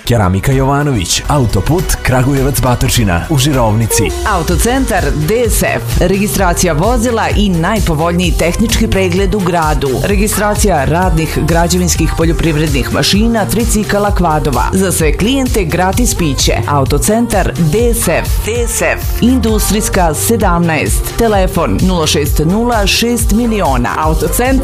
Keramika Jovanović, autoput Kragujevac Batočina u Žirovnici. Autocentar DSF, registracija vozila i najpovoljniji tehnički pregled u gradu. Registracija radnih, građevinskih, poljoprivrednih mašina, tricikala, kvadova. Za sve klijente gratis piće. Autocentar DSF. Industrijska 17. Telefon 060 6 miliona. Autocentar